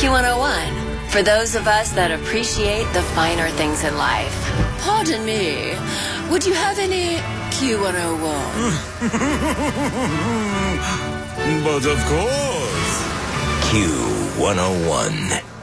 Q101, for those of us that appreciate the finer things in life. Pardon me, would you have any Q101? But of course, Q101.